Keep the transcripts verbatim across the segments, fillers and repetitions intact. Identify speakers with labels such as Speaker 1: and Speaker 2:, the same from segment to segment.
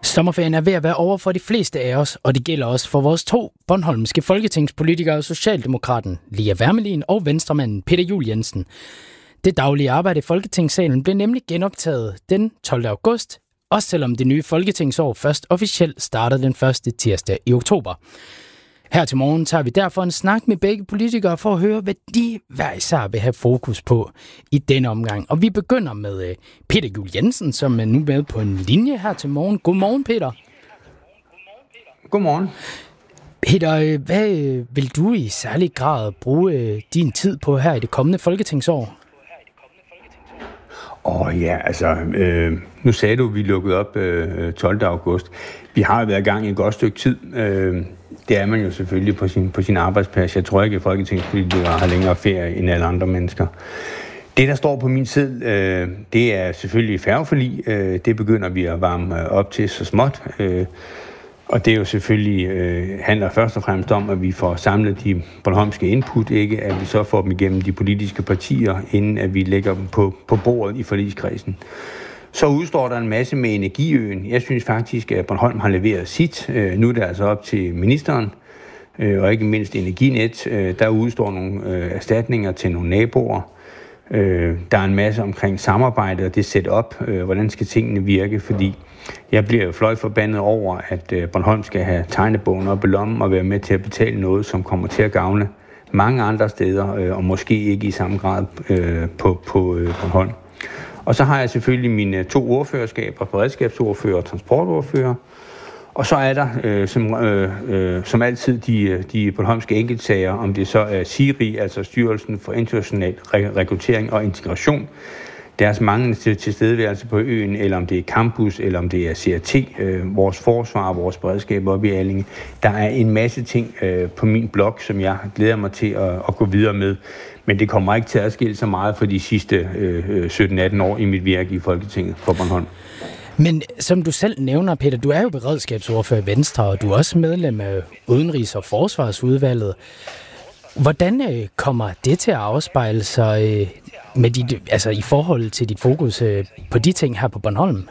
Speaker 1: Sommerferien er ved at være over for de fleste af os, og det gælder også for vores to bornholmske folketingspolitikere, Socialdemokraten Lea Wermelin og venstremanden Peter Juel-Jensen. Det daglige arbejde i Folketingssalen blev nemlig genoptaget den tolvte august, også selvom det nye folketingsår først officielt startede den første tirsdag i oktober. Her til morgen tager vi derfor en snak med begge politikere for at høre, hvad de hver især vil have fokus på i denne omgang. Og vi begynder med Peter Juel-Jensen, som er nu med på en linje her til morgen. Godmorgen, Peter.
Speaker 2: Godmorgen.
Speaker 1: Peter, hvad vil du i særlig grad bruge din tid på her i det kommende folketingsår?
Speaker 2: Åh oh, ja, altså, øh, nu sagde du, at vi lukkede op øh, tolvte august. Vi har været i gang i et godt stykke tid. Øh, det er man jo selvfølgelig på sin, på sin arbejdsplads. Jeg tror ikke, at folketingspolitikere har længere ferie end alle andre mennesker. Det, der står på min side, øh, det er selvfølgelig færgeforlig. Øh, det begynder vi at varme op til så småt. Øh, Og det er jo selvfølgelig øh, handler først og fremmest om, at vi får samlet de bornholmske input, ikke at vi så får dem igennem de politiske partier, inden at vi lægger dem på, på bordet i forligskredsen. Så udstår der en masse med Energiøen. Jeg synes faktisk, at Bornholm har leveret sit. Øh, nu er det altså op til ministeren, øh, og ikke mindst Energinet. Øh, der udstår nogle øh, erstatninger til nogle naboer. Øh, der er en masse omkring samarbejde og det setup. Øh, hvordan skal tingene virke, fordi jeg bliver jo fløjforbandet over, at øh, Bornholm skal have tegnebogen op i lommen og være med til at betale noget, som kommer til at gavne mange andre steder, øh, og måske ikke i samme grad øh, på, på øh, Bornholm. Og så har jeg selvfølgelig mine to ordførerskaber, beredskabsordfører og transportordfører. Og så er der, øh, som, øh, øh, som altid, de, de bornholmske enkeltsager, om det så er SIRI, altså Styrelsen for International Rekruttering og Integration, deres manglende tilstedeværelse på øen, eller om det er campus, eller om det er C R T, øh, vores forsvar og vores beredskab oppe i Allinge. Der er en masse ting øh, på min blog, som jeg glæder mig til at, at gå videre med. Men det kommer ikke til at skille så meget for de sidste øh, sytten atten år i mit virke i Folketinget for Bornholm.
Speaker 1: Men som du selv nævner, Peter, du er jo beredskabsordfører i Venstre, og du er også medlem af Udenrigs- og Forsvarsudvalget. Hvordan øh, kommer det til at afspejle sig øh, med dit, altså i forhold til dit fokus øh, på de ting her på Bornholm?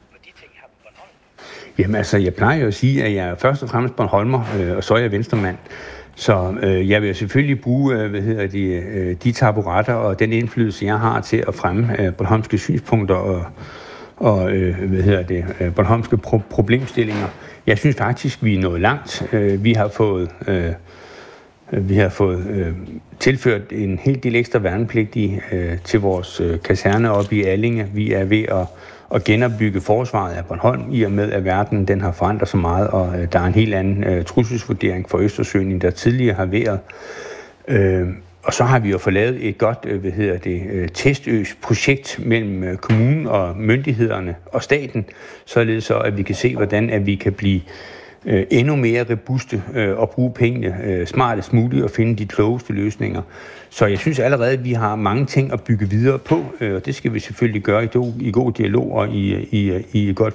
Speaker 2: Jamen altså, jeg plejer jo at sige, at jeg er først og fremmest Bornholmer, øh, og så er jeg venstremand. Så øh, jeg vil selvfølgelig bruge øh, hvad hedder de, øh, de taburetter og den indflydelse, jeg har til at fremme øh, bornholmske synspunkter og, og øh, hvad hedder det, øh, bornholmske pro- problemstillinger. Jeg synes faktisk, vi er nået langt. Øh, vi har fået... Øh, Vi har fået øh, tilført en hel del ekstra værnepligtige øh, til vores øh, kaserne oppe i Allinge. Vi er ved at, at genopbygge forsvaret af Bornholm, i og med at verden den har forandret så meget, og øh, der er en helt anden øh, trusselsvurdering for Østersøen, end der tidligere har været. Øh, og så har vi jo fået lavet et godt øh, hvad hedder det, øh, testøs-projekt mellem øh, kommunen og myndighederne og staten, således så, at vi kan se, hvordan at vi kan blive Øh, endnu mere robuste øh, og bruge pengene øh, smartest muligt og finde de klogeste løsninger. Så jeg synes allerede, at vi har mange ting at bygge videre på, øh, og det skal vi selvfølgelig gøre i, do, i god dialog og i, i, i et godt